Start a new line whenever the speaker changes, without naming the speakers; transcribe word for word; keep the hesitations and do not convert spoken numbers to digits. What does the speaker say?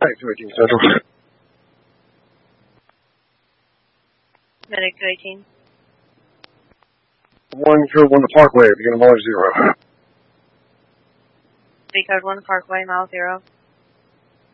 two eighteen Central.
Medic two eighteen.
One code one to Parkway, beginning mileage zero.
three code one Parkway, mile zero.